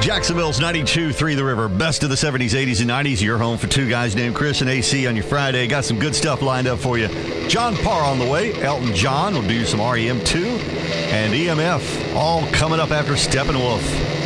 Jacksonville's 92.3 The River. Best of the 70s, 80s, and 90s. Your home for two guys named Chris and AC on your Friday. Got some good stuff lined up for you. John Parr on the way. Elton John will do some REM 2. And EMF all coming up after Steppenwolf.